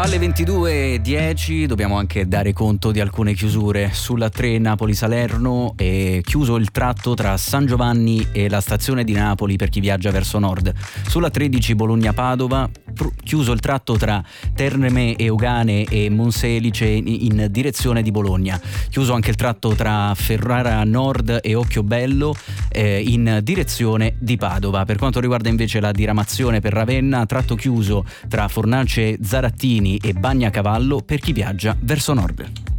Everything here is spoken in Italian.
Alle 22:10 dobbiamo anche dare conto di alcune chiusure. Sulla 3 Napoli-Salerno è chiuso il tratto tra San Giovanni e la stazione di Napoli per chi viaggia verso nord. Sulla 13 Bologna-Padova chiuso il tratto tra Terme Eugane e Monselice in direzione di Bologna. Chiuso anche il tratto tra Ferrara Nord e Occhiobello in direzione di Padova. Per quanto riguarda invece la diramazione per Ravenna, tratto chiuso tra Fornace Zarattini e Bagnacavallo per chi viaggia verso nord.